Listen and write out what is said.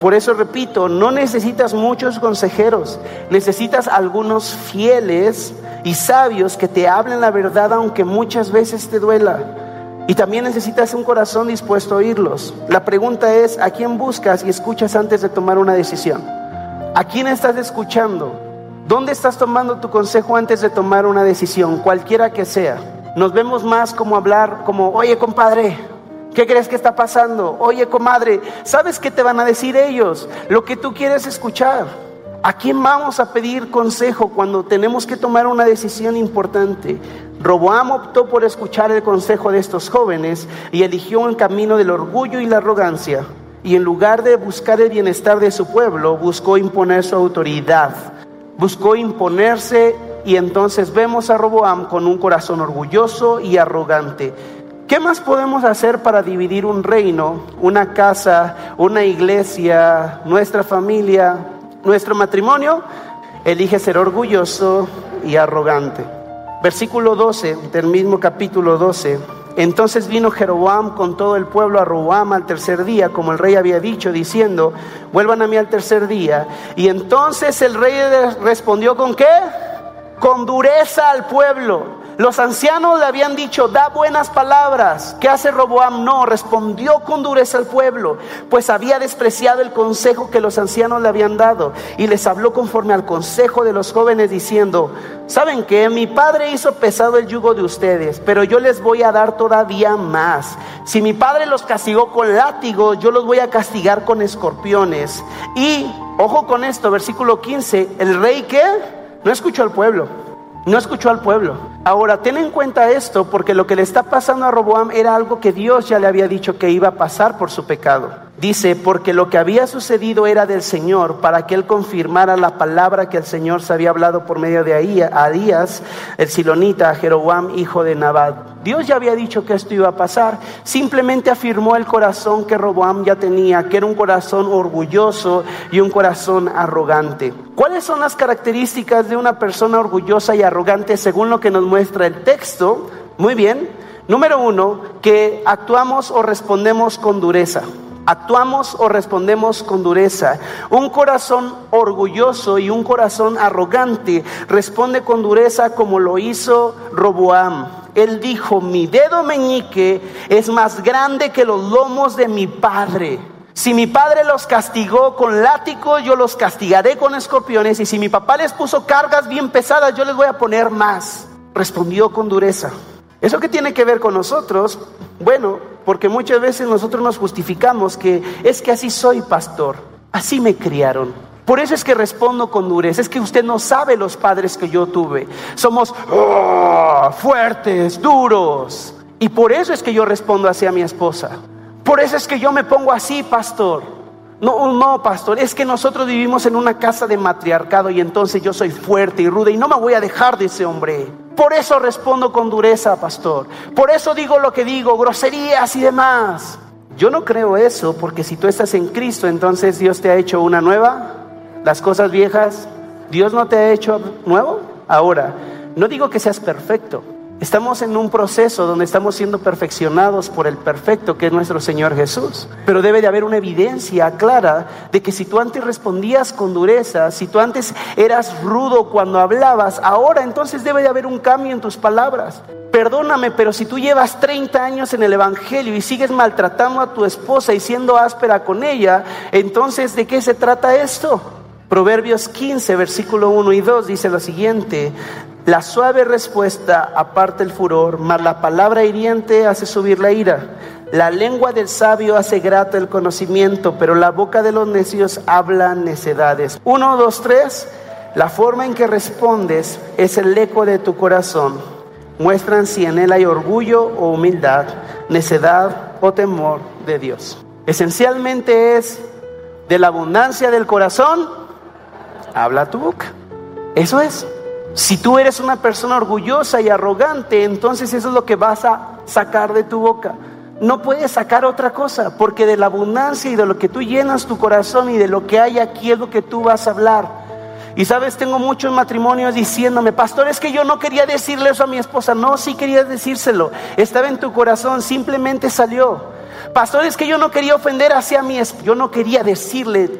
Por eso repito, no necesitas muchos consejeros, necesitas algunos fieles y sabios que te hablen la verdad aunque muchas veces te duela. Y también necesitas un corazón dispuesto a oírlos. La pregunta es, ¿a quién buscas y escuchas antes de tomar una decisión? ¿A quién estás escuchando? ¿Dónde estás tomando tu consejo antes de tomar una decisión, cualquiera que sea? Nos vemos más como hablar, como, oye compadre, ¿qué crees que está pasando? Oye comadre, ¿sabes qué te van a decir ellos? Lo que tú quieres escuchar. ¿A quién vamos a pedir consejo cuando tenemos que tomar una decisión importante? Roboam optó por escuchar el consejo de estos jóvenes y eligió el camino del orgullo y la arrogancia. Y en lugar de buscar el bienestar de su pueblo, buscó imponer su autoridad. Buscó imponerse, y entonces vemos a Roboam con un corazón orgulloso y arrogante. ¿Qué más podemos hacer para dividir un reino, una casa, una iglesia, nuestra familia, nuestro matrimonio? Elige ser orgulloso y arrogante. Versículo 12 del mismo capítulo 12. Entonces vino Jeroboam con todo el pueblo a Roboam al tercer día, como el rey había dicho, diciendo, vuelvan a mí al tercer día. Y entonces el rey respondió, ¿con qué? Con dureza al pueblo. Los ancianos le habían dicho, da buenas palabras. ¿Qué hace Roboam? No, respondió con dureza al pueblo, pues había despreciado el consejo que los ancianos le habían dado. Y les habló conforme al consejo de los jóvenes, diciendo, ¿saben qué? Mi padre hizo pesado el yugo de ustedes, pero yo les voy a dar todavía más. Si mi padre los castigó con látigo, yo los voy a castigar con escorpiones. Y, ojo con esto, versículo 15, el rey, ¿qué? No escuchó al pueblo. No escuchó al pueblo. Ahora, ten en cuenta esto, porque lo que le está pasando a Roboam era algo que Dios ya le había dicho que iba a pasar por su pecado. Dice, porque lo que había sucedido era del Señor, para que Él confirmara la palabra que el Señor se había hablado por medio de Ahías, el silonita, a Jeroboam, hijo de Nabat. Dios ya había dicho que esto iba a pasar. Simplemente afirmó el corazón que Roboam ya tenía, que era un corazón orgulloso y un corazón arrogante. ¿Cuáles son las características de una persona orgullosa y arrogante según lo que nos muestra el texto? Muy bien. Número 1, que actuamos o respondemos con dureza. Actuamos o respondemos con dureza. Un corazón orgulloso y un corazón arrogante responde con dureza como lo hizo Roboam. Él dijo, mi dedo meñique es más grande que los lomos de mi padre. Si mi padre los castigó con látigo, yo los castigaré con escorpiones. Y si mi papá les puso cargas bien pesadas, yo les voy a poner más. Respondió con dureza. ¿Eso qué tiene que ver con nosotros? Bueno, porque muchas veces nosotros nos justificamos que es que así soy, pastor, así me criaron. Por eso es que respondo con dureza. Es que usted no sabe los padres que yo tuve. Somos fuertes, duros. Y por eso es que yo respondo así a mi esposa. Por eso es que yo me pongo así, pastor. No, pastor, es que nosotros vivimos en una casa de matriarcado y entonces yo soy fuerte y ruda y no me voy a dejar de ese hombre. Por eso respondo con dureza, pastor. Por eso digo lo que digo, groserías y demás. Yo no creo eso, porque si tú estás en Cristo, entonces Dios te ha hecho una nueva. Las cosas viejas, Dios no te ha hecho nuevo. Ahora, no digo que seas perfecto. Estamos en un proceso donde estamos siendo perfeccionados por el perfecto que es nuestro Señor Jesús. Pero debe de haber una evidencia clara de que si tú antes respondías con dureza, si tú antes eras rudo cuando hablabas, ahora entonces debe de haber un cambio en tus palabras. Perdóname, pero si tú llevas 30 años en el evangelio y sigues maltratando a tu esposa y siendo áspera con ella, entonces ¿de qué se trata esto? Proverbios 15, versículo 1 y 2 dice lo siguiente: la suave respuesta aparta el furor, mas la palabra hiriente hace subir la ira. La lengua del sabio hace grata el conocimiento, pero la boca de los necios habla necedades. 1, 2, 3. La forma en que respondes es el eco de tu corazón. Muestran si en él hay orgullo o humildad, necedad o temor de Dios. Esencialmente es de la abundancia del corazón habla tu boca. Eso es. Si tú eres una persona orgullosa y arrogante, entonces eso es lo que vas a sacar de tu boca. No puedes sacar otra cosa, porque de la abundancia y de lo que tú llenas tu corazón y de lo que hay aquí es lo que tú vas a hablar. Y sabes, tengo muchos matrimonios diciéndome: pastor, es que yo no quería decirle eso a mi esposa. No, sí querías decírselo, estaba en tu corazón, simplemente salió. Pastor, es que yo no quería ofender hacia mi esposa. Yo no quería decirle